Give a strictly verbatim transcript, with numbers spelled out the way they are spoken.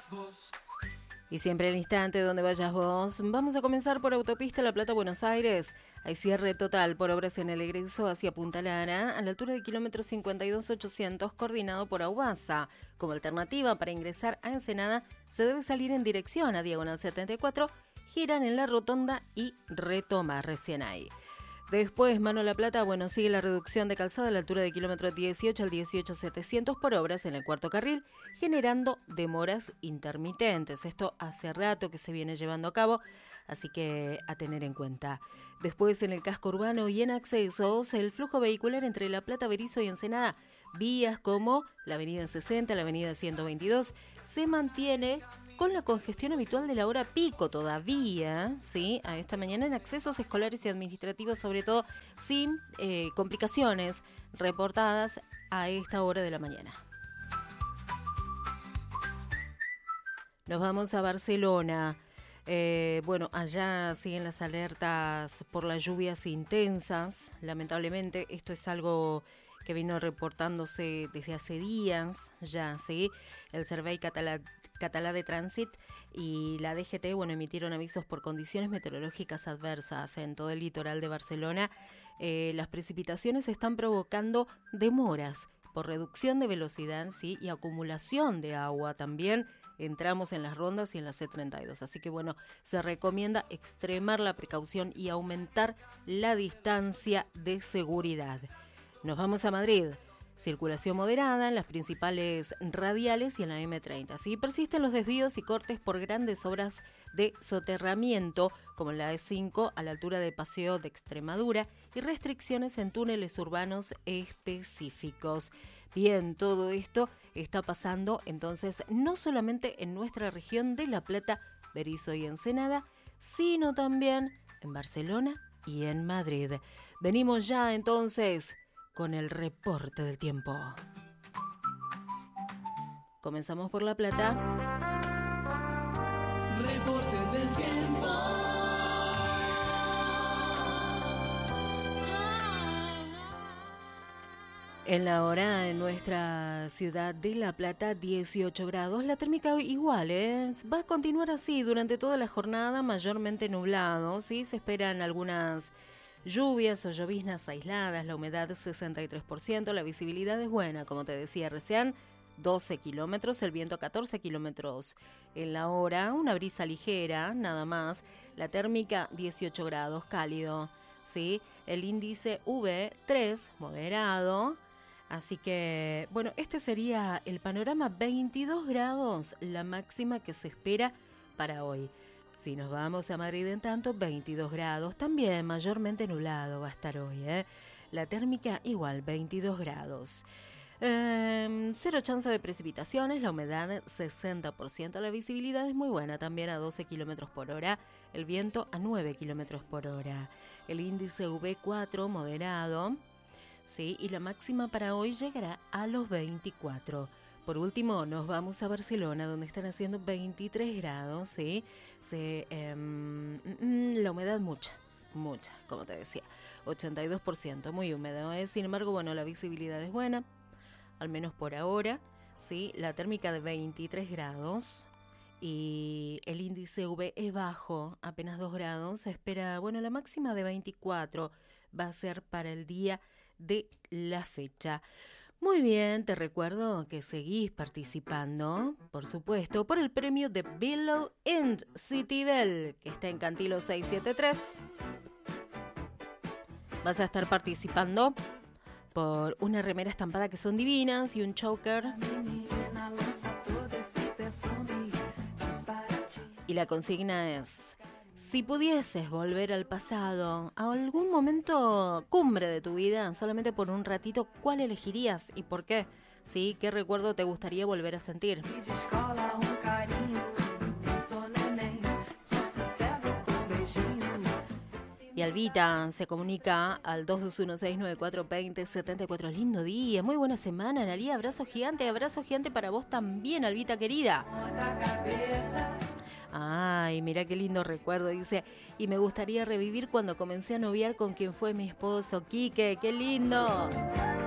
vos. Y siempre al instante donde vayas vos. Vamos a comenzar por Autopista La Plata, Buenos Aires. Hay cierre total por obras en el egreso hacia Punta Lara, a la altura de kilómetro cincuenta y dos ochocientos, coordinado por Aubasa. Como alternativa para ingresar a Ensenada, se debe salir en dirección a Diagonal setenta y cuatro, giran en la rotonda y retoma recién ahí. Después, Mano La Plata, bueno, sigue la reducción de calzada a la altura de kilómetro dieciocho al dieciocho setecientos por obras en el cuarto carril, generando demoras intermitentes. Esto hace rato que se viene llevando a cabo, así que a tener en cuenta. Después, en el casco urbano y en accesos, el flujo vehicular entre La Plata, Berisso y Ensenada, vías como la avenida sesenta, la avenida ciento veintidós, se mantiene con la congestión habitual de la hora pico todavía, ¿sí? A esta mañana en accesos escolares y administrativos, sobre todo sin eh, complicaciones reportadas a esta hora de la mañana. Nos vamos a Barcelona. Eh, bueno, allá siguen las alertas por las lluvias intensas. Lamentablemente, esto es algo que vino reportándose desde hace días ya, ¿sí? El Servei Català, Català de Trànsit y la D G T, bueno, emitieron avisos por condiciones meteorológicas adversas en todo el litoral de Barcelona. Eh, las precipitaciones están provocando demoras por reducción de velocidad, ¿sí? Y acumulación de agua también. Entramos en las rondas y en la C treinta y dos. Así que bueno, se recomienda extremar la precaución y aumentar la distancia de seguridad. Nos vamos a Madrid. Circulación moderada en las principales radiales y en la eme treinta. Sí, persisten los desvíos y cortes por grandes obras de soterramiento, como en la E cinco a la altura de Paseo de Extremadura, y restricciones en túneles urbanos específicos. Bien, todo esto está pasando entonces no solamente en nuestra región de La Plata, Berisso y Ensenada, sino también en Barcelona y en Madrid. Venimos ya entonces con el reporte del tiempo. Comenzamos por La Plata. Reporte del tiempo. En la hora en nuestra ciudad de La Plata, dieciocho grados. La térmica igual, ¿eh? Va a continuar así durante toda la jornada, mayormente nublado, ¿sí? Se esperan algunas lluvias o lloviznas aisladas, la humedad sesenta y tres por ciento, la visibilidad es buena, como te decía recién, doce kilómetros, el viento catorce kilómetros en la hora, una brisa ligera, nada más, la térmica dieciocho grados, cálido, ¿sí? El índice uve tres, moderado, así que, bueno, este sería el panorama, veintidós grados, la máxima que se espera para hoy. Si nos vamos a Madrid, en tanto, veintidós grados, también mayormente nublado va a estar hoy, ¿eh? La térmica igual, veintidós grados. Eh, cero chance de precipitaciones, la humedad sesenta por ciento, la visibilidad es muy buena, también a doce kilómetros por hora, el viento a nueve kilómetros por hora. El índice uve cuatro, moderado, ¿sí? Y la máxima para hoy llegará a los veinticuatro. Por último, nos vamos a Barcelona, donde están haciendo veintitrés grados, ¿sí? Se, eh, la humedad mucha, mucha, como te decía, ochenta y dos por ciento, muy húmedo, ¿eh? Sin embargo, bueno, la visibilidad es buena, al menos por ahora, ¿sí? La térmica de veintitrés grados y el índice uve es bajo, apenas dos grados, se espera, bueno, la máxima de veinticuatro va a ser para el día de la fecha. Muy bien, te recuerdo que seguís participando, por supuesto, por el premio de Billow and City Bell, que está en Cantilo seiscientos setenta y tres. Vas a estar participando por una remera estampada que son divinas y un choker. Y la consigna es: si pudieses volver al pasado, a algún momento cumbre de tu vida, solamente por un ratito, ¿cuál elegirías y por qué? ¿Sí? ¿Qué recuerdo te gustaría volver a sentir? Y Albita se comunica al dos dos uno seis nueve cuatro dos cero siete cuatro. Lindo día, muy buena semana, Analía. Abrazo gigante, abrazo gigante para vos también, Albita querida. Ay, mira qué lindo recuerdo, dice, y me gustaría revivir cuando comencé a noviar con quien fue mi esposo, Quique, qué lindo.